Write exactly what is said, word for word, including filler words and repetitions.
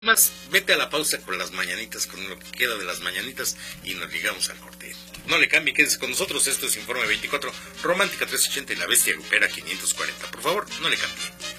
Más, vete a la pausa con las mañanitas, con lo que queda de las mañanitas y nos ligamos al corte. No le cambie, quédese con nosotros. Esto es Informe veinticuatro, Romántica trescientos ochenta y La Bestia Grupera quinientos cuarenta. Por favor, no le cambie.